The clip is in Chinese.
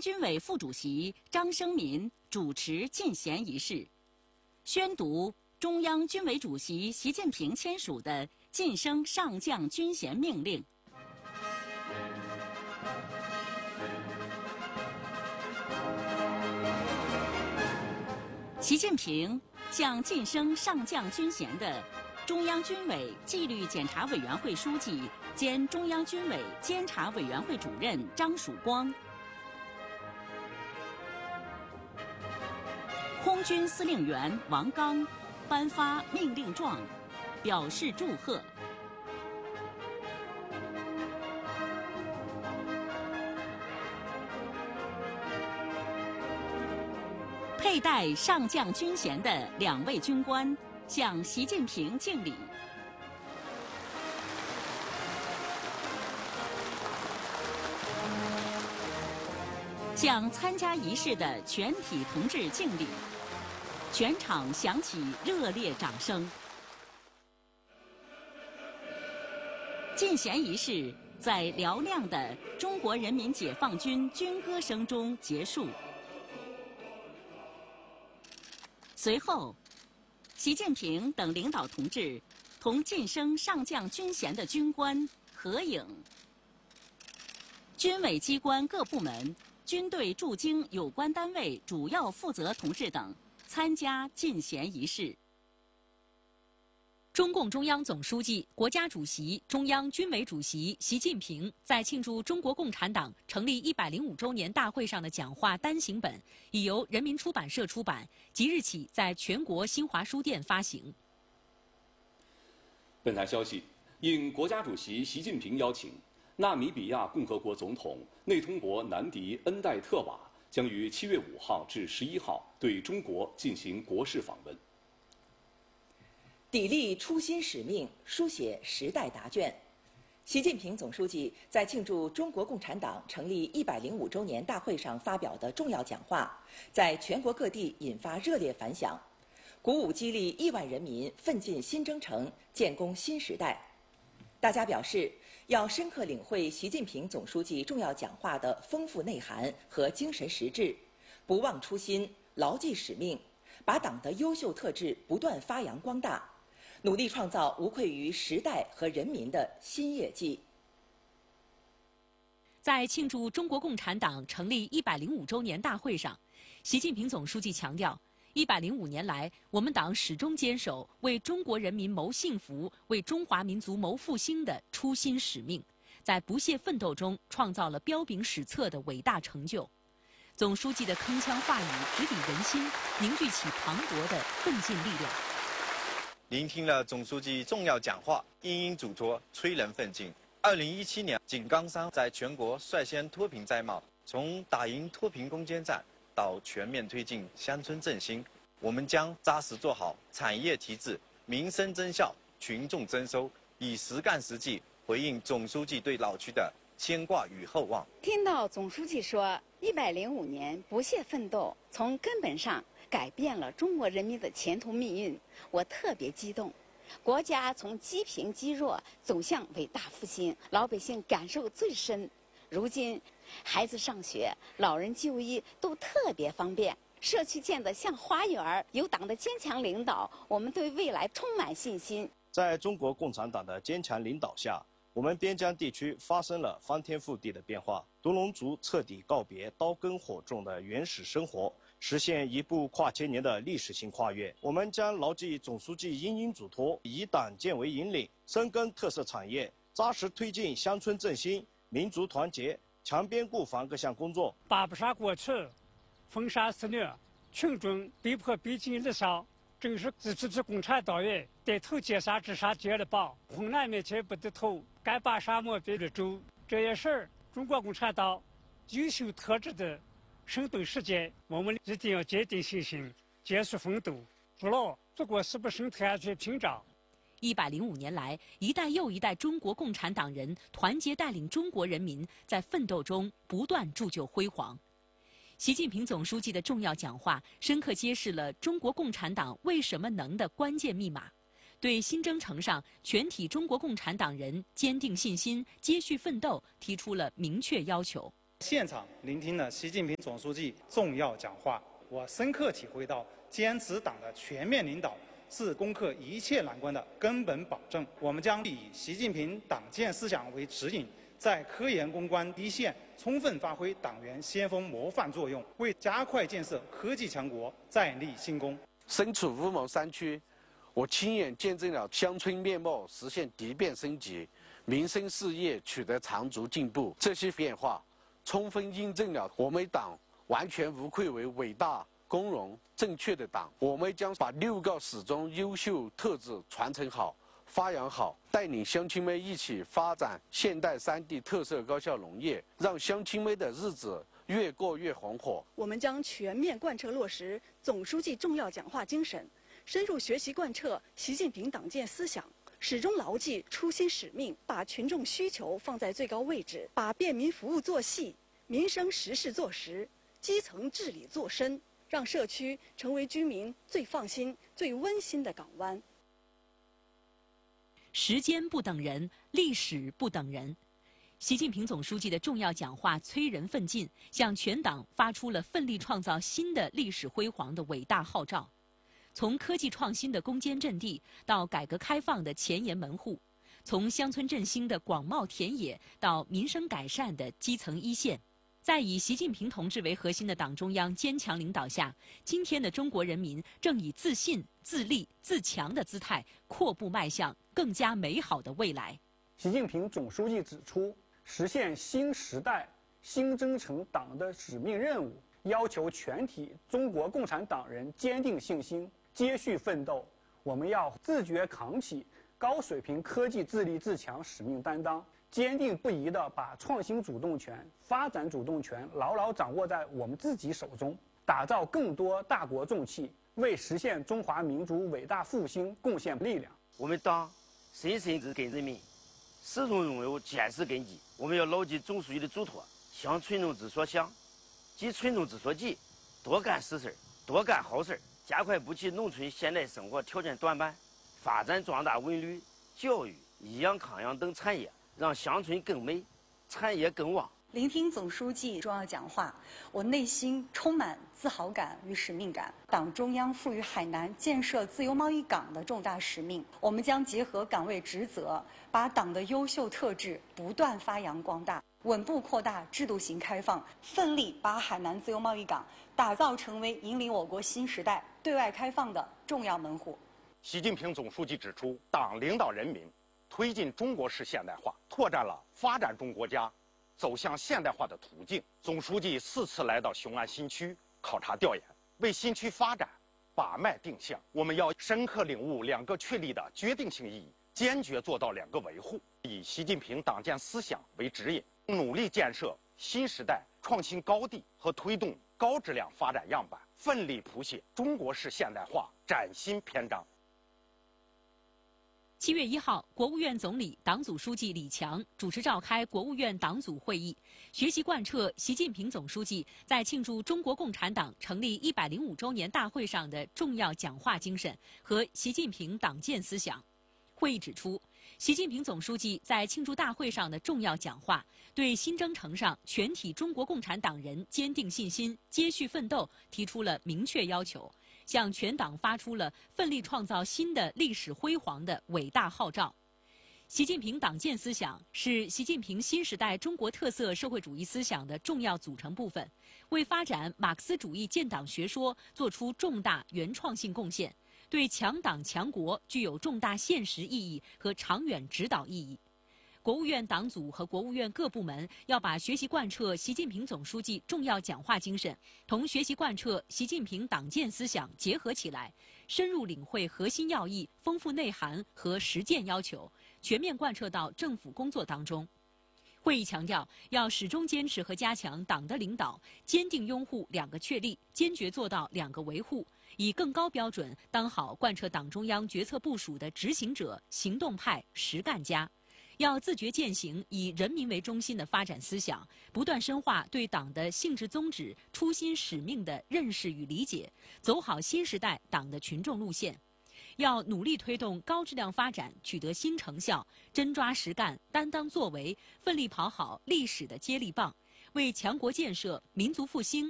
军委副主席张生民主持进衔仪式，宣读中央军委主席习近平签署的晋升上将军衔命令。习近平向晋升上将军衔的中央军委纪律检查委员会书记兼中央军委监察委员会主任张曙光、空军司令员王刚颁发命令状，表示祝贺。佩戴上将军衔的2位军官向习近平敬礼。向参加仪式的全体同志敬礼，全场响起热烈掌声。进衔仪式在嘹亮的中国人民解放军军歌声中结束。随后，习近平等领导同志同晋升上将军衔的军官合影。军委机关各部门、军队驻京有关单位主要负责同志等参加进衔仪式。 中共中央总书记、国家主席、中央军委主席习近平在庆祝中国共产党成立105周年大会上的讲话单行本已由人民出版社出版，即日起在全国新华书店发行。 本台消息，应国家主席习近平邀请，纳米比亚共和国总统内通博南迪恩代特瓦将于7月5号至11号对中国进行国事访问。 砥砺初心使命，书写时代答卷。习近平总书记在庆祝中国共产党成立105周年大会上发表的重要讲话，在全国各地引发热烈反响，鼓舞激励亿万人民奋进新征程，建功新时代。大家表示，要深刻领会习近平总书记重要讲话的丰富内涵和精神实质，不忘初心，牢记使命，把党的优秀特质不断发扬光大，努力创造无愧于时代和人民的新业绩。 在庆祝中国共产党成立105周年大会上，习近平总书记强调，105年来，我们党始终坚守为中国人民谋幸福、为中华民族谋复兴的初心使命，在不懈奋斗中创造了彪炳史册的伟大成就。总书记的铿锵话语直抵人心，凝聚起磅礴的奋进力量。 聆听了总书记重要讲话，殷殷嘱托，催人奋进。2017年，井冈山在全国率先脱贫摘帽，从打赢脱贫攻坚战到全面推进乡村振兴，我们将扎实做好产业提质、民生增效、群众增收，以实干实际回应总书记对老区的牵挂与厚望。 听到总书记说105年不懈奋斗，从根本上改变了中国人民的前途命运，我特别激动。国家从积贫积弱走向伟大复兴，老百姓感受最深。如今，孩子上学、老人就医都特别方便，社区建得像花园。有党的坚强领导，我们对未来充满信心。 在中国共产党的坚强领导下，我们边疆地区发生了翻天覆地的变化，独龙族彻底告别刀耕火种的原始生活，实现一部跨千年的历史性跨越。我们将牢记总书记殷殷嘱托，以党建为引领，深耕特色产业，扎实推进乡村振兴、民族团结、强边固防各项工作。 打不杀过去，封杀肆虐，群众被迫逼近日烧，正是支持共产党员带头截杀自杀接了棒，困难面前不低头，敢把沙漠变绿洲。这些事儿，中国共产党优秀特质的生动实践，我们一定要坚定信心，坚持奋斗，不劳祖国是不生态安全屏障。 105年来，一代又一代中国共产党人团结带领中国人民，在奋斗中不断铸就辉煌。习近平总书记的重要讲话，深刻揭示了中国共产党为什么能的关键密码，对新征程上全体中国共产党人坚定信心、接续奋斗提出了明确要求。 现场聆听了习近平总书记重要讲话，我深刻体会到坚持党的全面领导是攻克一切难关的根本保证。我们将以习近平党建思想为指引，在科研攻关一线充分发挥党员先锋模范作用，为加快建设科技强国再立新功。 身处乌蒙山区，我亲眼见证了乡村面貌实现蝶变升级，民生事业取得长足进步。这些变化充分印证了我们党完全无愧为伟大、光荣、正确的党。我们将把6个始终优秀特质传承好、发扬好，带领乡亲们一起发展现代3地特色高效农业，让乡亲们的日子越过越红火。 我们将全面贯彻落实总书记重要讲话精神，深入学习贯彻习近平党建思想，始终牢记初心使命，把群众需求放在最高位置，把便民服务做细，民生实事做实，基层治理做深，让社区成为居民最放心、最温馨的港湾。 时间不等人，历史不等人。习近平总书记的重要讲话催人奋进，向全党发出了奋力创造新的历史辉煌的伟大号召。从科技创新的攻坚阵地到改革开放的前沿门户，从乡村振兴的广袤田野到民生改善的基层一线，在以习近平同志为核心的党中央坚强领导下，今天的中国人民正以自信、自立、自强的姿态阔步迈向更加美好的未来。 习近平总书记指出，实现新时代新征程党的使命任务，要求全体中国共产党人坚定信心，接续奋斗。我们要自觉扛起高水平科技自立自强使命担当，坚定不移地把创新主动权、发展主动权牢牢掌握在我们自己手中，打造更多大国重器，为实现中华民族伟大复兴贡献力量。 我们党深深植根人民，始终拥有坚实根基。我们要牢记总书记的嘱托，想群众之所想，急群众之所急，多干实事，多干好事，加快补齐农村现代生活条件短板，发展壮大文旅、教育、医养康养等产业，让乡村更美，产业更旺。 聆听总书记重要讲话，我内心充满自豪感与使命感。党中央赋予海南建设自由贸易港的重大使命，我们将结合岗位职责，把党的优秀特质不断发扬光大，稳步扩大制度型开放，奋力把海南自由贸易港打造成为引领我国新时代对外开放的重要门户。 习近平总书记指出，党领导人民推进中国式现代化，拓展了发展中国家走向现代化的途径。总书记4次来到雄安新区考察调研，为新区发展把脉定向。我们要深刻领悟2个确立的决定性意义，坚决做到2个维护，以习近平党建思想为指引，努力建设新时代创新高地和推动高质量发展样板，奋力谱写中国式现代化崭新篇章。 7月1号，国务院总理、党组书记李强主持召开国务院党组会议，学习贯彻习近平总书记在庆祝中国共产党成立105周年大会上的重要讲话精神和习近平党建思想。会议指出，习近平总书记在庆祝大会上的重要讲话，对新征程上全体中国共产党人坚定信心、接续奋斗提出了明确要求，向全党发出了奋力创造新的历史辉煌的伟大号召。习近平党建思想是习近平新时代中国特色社会主义思想的重要组成部分，为发展马克思主义建党学说作出重大原创性贡献，对强党强国具有重大现实意义和长远指导意义。国务院党组和国务院各部门要把学习贯彻习近平总书记重要讲话精神同学习贯彻习近平党建思想结合起来，深入领会核心要义、丰富内涵和实践要求，全面贯彻到政府工作当中。会议强调，要始终坚持和加强党的领导，坚定拥护2个确立，坚决做到2个维护，以更高标准当好贯彻党中央决策部署的执行者、行动派、实干家。要自觉践行以人民为中心的发展思想，不断深化对党的性质宗旨、初心使命的认识与理解，走好新时代党的群众路线。要努力推动高质量发展取得新成效，真抓实干、担当作为，奋力跑好历史的接力棒， 为强国建设、民族复兴、